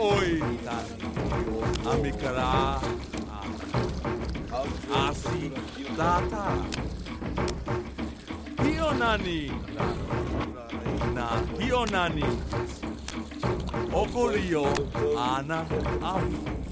oi tani. Amikara. Asi tata. Hionani. Na hionani. Okorio ana au.